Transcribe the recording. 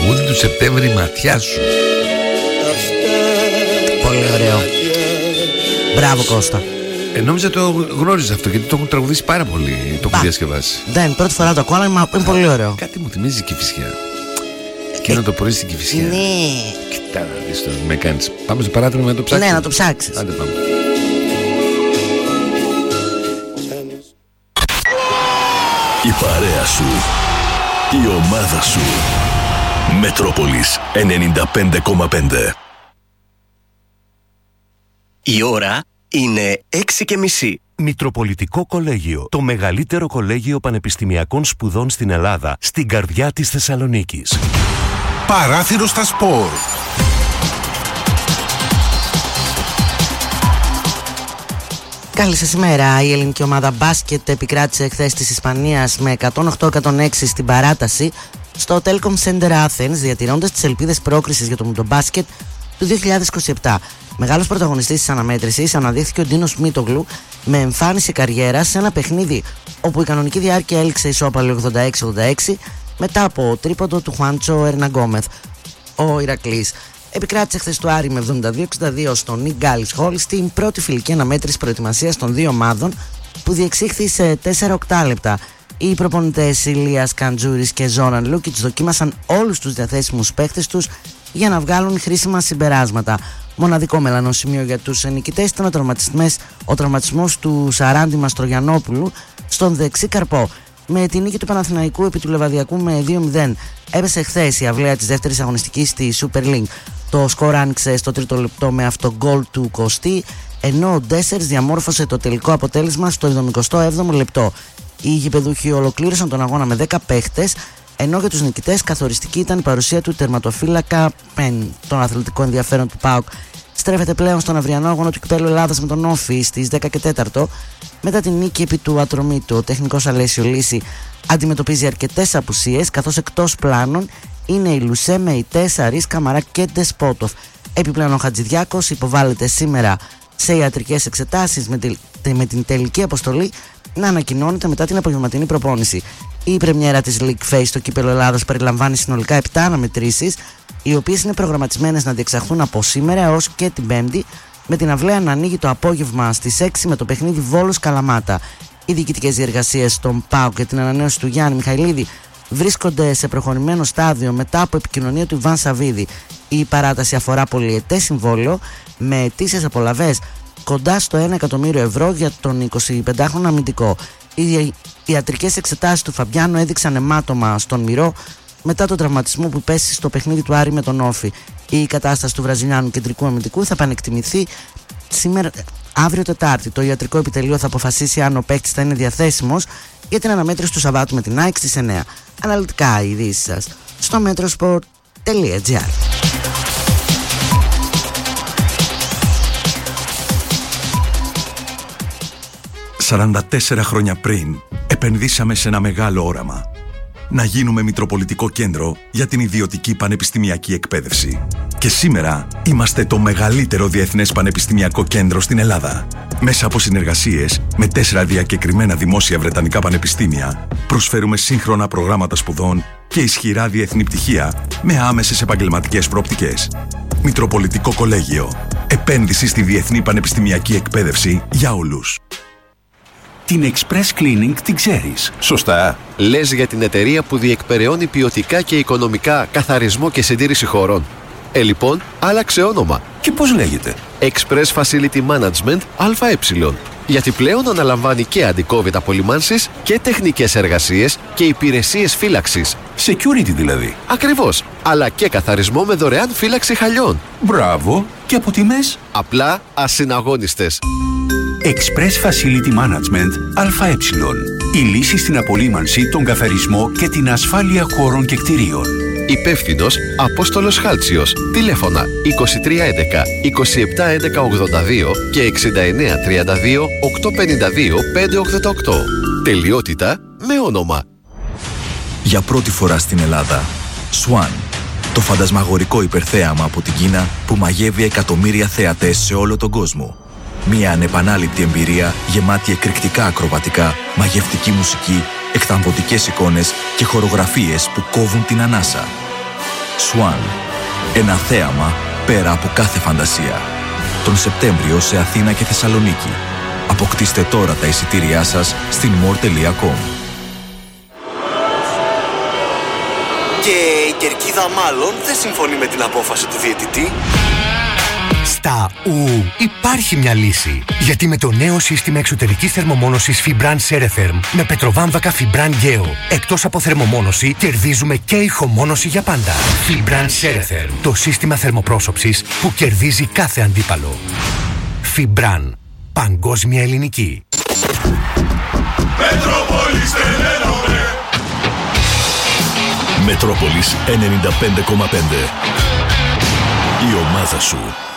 τραγούδι του Σεπτέμβρη, η ματιά σου. Πολύ ωραίο. Μπράβο Κώστα. Νόμιζα το γνώριζα αυτό, γιατί το έχουν τραγουδήσει πάρα πολύ. Το έχουν διασκευάσει. Δεν, πρώτη φορά το ακούω, αλλά είναι πολύ ωραίο. Κάτι μου θυμίζει Κηφισιά. Εκείνο το πρωί στην Κηφισιά. Ναι. Κοιτά να δεις τώρα, με κάνεις. Πάμε στο παράθυρο να το ψάξεις. Ναι, να το ψάξεις. Άντε πάμε. Η παρέα σου, η ομάδα σου. Μετρόπολης 95,5. Η ώρα είναι 6:30. Μητροπολιτικό Κολέγιο, το μεγαλύτερο κολέγιο πανεπιστημιακών σπουδών στην Ελλάδα, στην καρδιά της Θεσσαλονίκης. Παράθυρο στα σπορ. Καλή σας ημέρα. Η ελληνική ομάδα μπάσκετ επικράτησε χθες της Ισπανίας με 108-106 στην παράταση στο Telkom Center Athens, διατηρώντας τις ελπίδες πρόκρισης για το μουντομπάσκετ του 2027. Μεγάλος πρωταγωνιστής της αναμέτρησης αναδείχθηκε ο Ντίνος Μίτογλου με εμφάνιση καριέρα σε ένα παιχνίδι όπου η κανονική διάρκεια έληξε ισόπαλο 86-86 μετά από τρίποντο του Χουάντσο Ερναγκόμεθ. Ο Ηρακλής επικράτησε χθες του Άρη με 72-62 στο Νικ Γκάλις Χολ στην πρώτη φιλική αναμέτρηση προετοιμασίας των δύο ομάδων που διεξήχθη σε 4 οκτάλεπτα. Οι προπονητές Ηλίας Καντζούρης και Ζόραν Λούκιτς δοκίμασαν όλους τους διαθέσιμους παίχτες τους για να βγάλουν χρήσιμα συμπεράσματα. Μοναδικό μελανό σημείο για τους νικητές ήταν ο τραυματισμός του Σαράντη Μαστρογιαννόπουλου στον δεξί καρπό. Με την νίκη του Παναθηναϊκού επί του Λεβαδιακού με 2-0 έπεσε χθες η αυλαία της δεύτερης αγωνιστικής στη Super League. Το σκορ άνοιξε στο τρίτο λεπτό με αυτογκολ του Κωστή, ενώ ο Ντέσσερς διαμόρφωσε το τελικό αποτέλεσμα στο 77ο λεπτό. Οι γηπεδούχοι ολοκλήρωσαν τον αγώνα με 10 παίχτες, ενώ για τους νικητές καθοριστική ήταν η παρουσία του τερματοφύλακα Πεν. Το αθλητικό ενδιαφέρον του ΠΑΟΚ στρέφεται πλέον στον αυριανό αγώνα του Κυπέλλου Ελλάδας με τον Όφη στις 10 και 4. Μετά την νίκη επί του Ατρωμίτου, ο τεχνικός Αλέσιο Λύση αντιμετωπίζει αρκετές απουσίες, καθώς εκτός πλάνων είναι η Λουσέ, Μεϊτέ, Σαρίς, Καμαρά και Ντεσπότοφ. Επιπλέον ο Χατζηδιάκος υποβάλλεται σήμερα σε ιατρικές εξετάσεις με την τελική αποστολή να ανακοινώνεται μετά την απογευματινή προπόνηση. Η πρεμιέρα της League Face στο Κύπελλο Ελλάδος περιλαμβάνει συνολικά 7 αναμετρήσεις, οι οποίες είναι προγραμματισμένες να διεξαχθούν από σήμερα έως και την Πέμπτη, με την αυλαία να ανοίγει το απόγευμα στις 6 με το παιχνίδι Βόλος Καλαμάτα. Οι διοικητικές διεργασίες των ΠΑΟΚ και την ανανέωση του Γιάννη Μιχαηλίδη βρίσκονται σε προχωρημένο στάδιο μετά από επικοινωνία του Ιβάν Σαββίδη. Η παράταση αφορά πολυετές συμβόλαιο με αιτήσεις απολαβές κοντά στο 1 εκατομμύριο ευρώ για τον 25χρονο αμυντικό. Οι ιατρικές εξετάσεις του Φαμπιάνο έδειξαν αιμάτωμα στον μυρό μετά τον τραυματισμό που πέσει στο παιχνίδι του Άρη με τον Όφη. Η κατάσταση του Βραζιλιάνου κεντρικού αμυντικού θα επανεκτιμηθεί αύριο Τετάρτη. Το ιατρικό επιτελείο θα αποφασίσει αν ο παίκτης θα είναι διαθέσιμος για την αναμέτρηση του Σαββάτου με την ΑΕΚ στις 9. Αναλυτικά οι ειδήσεις σας στο metrosport.gr. 44 χρόνια πριν επενδύσαμε σε ένα μεγάλο όραμα. Να γίνουμε μητροπολιτικό κέντρο για την ιδιωτική πανεπιστημιακή εκπαίδευση. Και σήμερα είμαστε το μεγαλύτερο διεθνές πανεπιστημιακό κέντρο στην Ελλάδα. Μέσα από συνεργασίες με 4 διακεκριμένα δημόσια βρετανικά πανεπιστήμια, προσφέρουμε σύγχρονα προγράμματα σπουδών και ισχυρά διεθνή πτυχία με άμεσες επαγγελματικές προοπτικές. Μητροπολιτικό Κολέγιο. Επένδυση στη διεθνή πανεπιστημιακή εκπαίδευση για όλους. Την Express Cleaning την ξέρεις, σωστά? Λες για την εταιρεία που διεκπεραιώνει ποιοτικά και οικονομικά καθαρισμό και συντήρηση χώρων. Λοιπόν, άλλαξε όνομα. Και πώς λέγεται? Express Facility Management ΑΕ. Γιατί πλέον αναλαμβάνει και αντικόβητα απολυμάνσεις και τεχνικές εργασίες και υπηρεσίες φύλαξης. Security δηλαδή. Ακριβώς. Αλλά και καθαρισμό με δωρεάν φύλαξη χαλιών. Μπράβο. Και από τιμές? Απλά ασυναγώνιστες. Express Facility Management ΑΕ. Η λύση στην απολύμανση, τον καθαρισμό και την ασφάλεια χώρων και κτηρίων. Υπεύθυνος Απόστολος Χάλτσιος. Τηλέφωνα 2311 2711 82 και 6932 852 588. Τελειότητα με όνομα. Για πρώτη φορά στην Ελλάδα, Swan, το φαντασμαγορικό υπερθέαμα από την Κίνα που μαγεύει εκατομμύρια θεατές σε όλο τον κόσμο. Μια ανεπανάληπτη εμπειρία γεμάτη εκρηκτικά ακροβατικά, μαγευτική μουσική, εκθαμβωτικές εικόνες και χορογραφίες που κόβουν την ανάσα. Swan. Ένα θέαμα πέρα από κάθε φαντασία. Τον Σεπτέμβριο σε Αθήνα και Θεσσαλονίκη. Αποκτήστε τώρα τα εισιτήριά σας στην more.com. Και η κερκίδα μάλλον δεν συμφωνεί με την απόφαση του διαιτητή. Στα υπάρχει μια λύση. Γιατί με το νέο σύστημα εξωτερικής θερμομόνωσης Fibran Ceretherm με πετροβάμβακα Fibran Geo, εκτός από θερμομόνωση, κερδίζουμε και ηχομόνωση για πάντα. Fibran Ceretherm, το σύστημα θερμοπρόσωψης που κερδίζει κάθε αντίπαλο. Fibran, παγκόσμια ελληνική. Μετρόπολης 95,5. Η ομάδα σου.